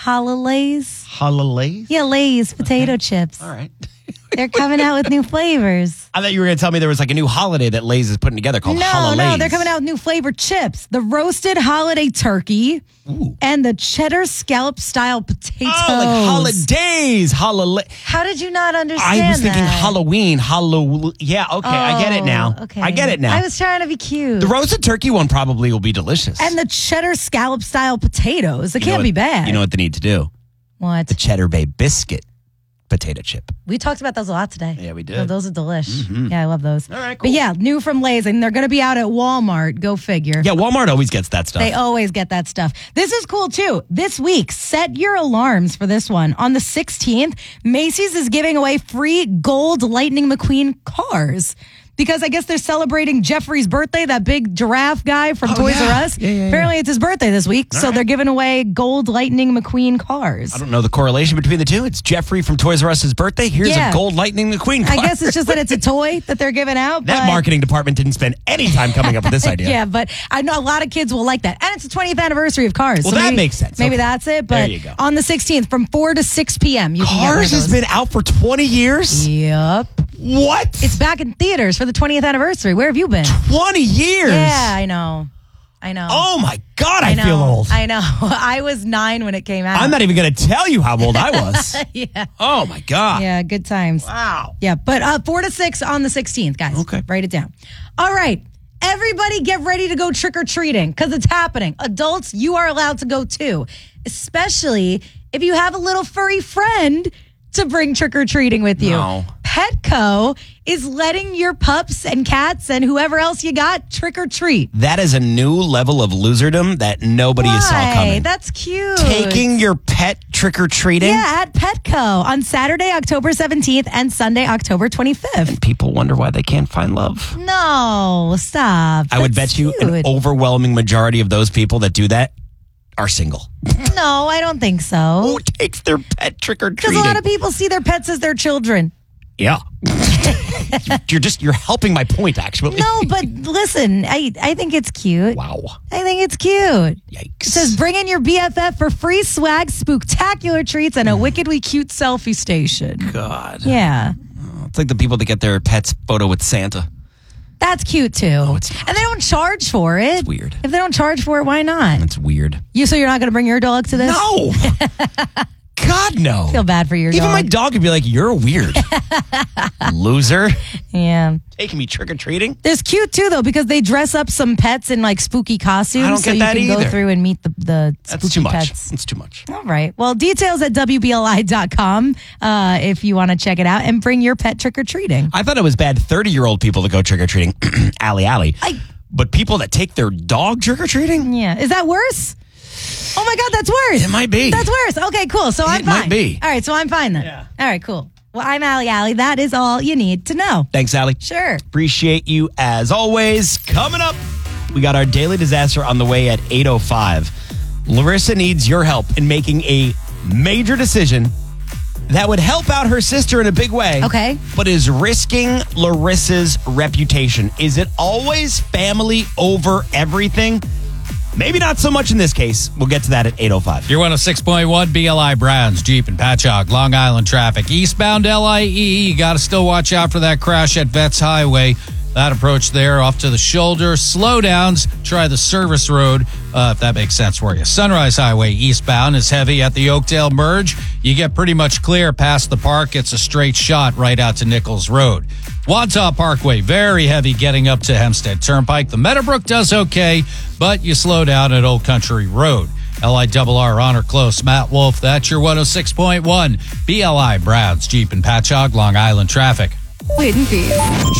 Holidays. Holidays? Yeah, Lay's potato chips. All right. They're coming out with new flavors. I thought you were going to tell me there was like a new holiday that Lay's is putting together called No, Holidays. they're coming out with new flavored chips. The roasted holiday turkey and the cheddar scallop style potatoes. Oh, like holidays. How did you not understand I was thinking that? Halloween. Yeah, okay. I get it now. Okay. I get it now. I was trying to be cute. The roasted turkey one probably will be delicious. And the cheddar scallop style potatoes. It can't be bad. You know what they need to do? What? The Cheddar Bay biscuit potato chip. We talked about those a lot today. Yeah, we did. Oh, those are delish. Yeah, I love those. All right, cool. But yeah, new from Lay's, and they're going to be out at Walmart. Go figure. Yeah, Walmart always gets that stuff. They always get that stuff. This is cool too. This week, set your alarms for this one. On the 16th, Macy's is giving away free gold Lightning McQueen cars. Because I guess they're celebrating Jeffrey's birthday, that big giraffe guy from Toys R Us. Yeah. Apparently it's his birthday this week, so they're giving away gold Lightning McQueen cars. I don't know the correlation between the two. It's Jeffrey from Toys R Us' birthday. Here's a gold Lightning McQueen car. I guess it's just that it's a toy that they're giving out. That marketing department didn't spend any time coming up with this idea. Yeah, but I know a lot of kids will like that. And it's the 20th anniversary of Cars. Well, so that makes sense. Maybe Okay. that's it. But There you go. on the 16th, from 4 to 6 p.m., you can get one of Cars has those. been out for 20 years? Yep. What? It's back in theaters for the 20th anniversary. Where have you been? 20 years? Yeah, I know. Oh, my God, I know. feel old. I know. I was 9 when it came out. I'm not even going to tell you how old I was. Yeah. Oh, my God. Yeah, good times. Wow. Yeah, but 4 to 6 on the 16th, guys. Okay. Write it down. All right. Everybody get ready to go trick-or-treating because it's happening. Adults, you are allowed to go too, especially if you have a little furry friend to bring trick-or-treating with you. No. Petco is letting your pups and cats and whoever else you got trick-or-treat. That is a new level of loserdom that nobody saw coming. That's cute. Taking your pet trick-or-treating? Yeah, at Petco on Saturday, October 17th and Sunday, October 25th. People wonder why they can't find love. No, stop. I would That's bet you an cute. overwhelming majority of those people that do that are single. No, I don't think so. Who takes their pet Because trick-or-treating? a lot of people see their pets as their children. Yeah. You're helping my point, actually. No, but listen, I think it's cute. Wow. I think it's cute. Yikes. It says bring in your BFF for free swag, spooktacular treats, and a wickedly cute selfie station. God. Yeah. It's like the people that get their pet's photo with Santa. That's cute too. it's not. And they don't charge for it. It's weird. If they don't charge for it, why not? It's weird. So you're not going to bring your dog to this? No. God, no. Feel bad for your Even dog. my dog would be like, you're weird. Loser. Yeah. Taking me trick-or-treating? There's cute too though because they dress up some pets in like spooky costumes, I don't so get you that can go either. through and meet the That's spooky too much. pets. That's too much. All right. Well, details at WBLI.com if you want to check it out and bring your pet trick or treating. I thought it was bad 30-year-old people to go trick-or-treating. Alley. But people that take their dog trick-or-treating? Yeah. Is that worse? Oh my God, that's worse. It might be. That's worse. Okay, cool. So I'm It fine. might be. All right, so I'm fine then. Yeah. All right, cool. Well, I'm Allie. That is all you need to know. Thanks, Allie. Sure. Appreciate you as always. Coming up, we got our daily disaster on the way at 8:05. Larissa needs your help in making a major decision that would help out her sister in a big way. Okay. But is risking Larissa's reputation. Is it always family over everything? Maybe not so much in this case. We'll get to that at 8:05. You're 106.1 BLI Browns, Jeep and Patchogue, Long Island traffic. Eastbound LIE, you got to still watch out for that crash at Vets Highway. That approach there off to the shoulder. Slowdowns, try the service road if that makes sense for you. Sunrise Highway eastbound is heavy at the Oakdale merge. You get pretty much clear past the park. It's a straight shot right out to Nichols Road. Wantagh Parkway, very heavy getting up to Hempstead Turnpike. The Meadowbrook does okay, but you slow down at Old Country Road. LIRR Honor Close, Matt Wolf, that's your 106.1 BLI Browns, Jeep and Patchogue, Long Island traffic. Hidden fees.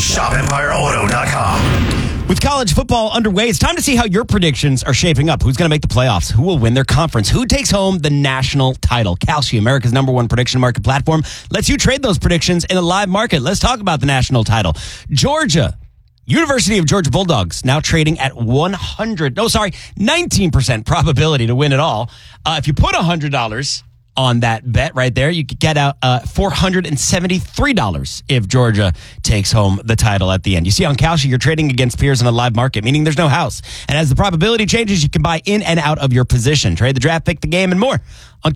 ShopEmpireAuto.com. With college football underway, it's time to see how your predictions are shaping up. Who's going to make the playoffs? Who will win their conference? Who takes home the national title? Kalshi, America's #1 prediction market platform, lets you trade those predictions in a live market. Let's talk about the national title. Georgia, University of Georgia Bulldogs, now trading at 19% probability to win it all. If you put $100 on that bet right there, you could get out $473 if Georgia takes home the title at the end. You see, on Kalshi, you're trading against peers in a live market, meaning there's no house. And as the probability changes, you can buy in and out of your position, trade the draft, pick the game, and more. On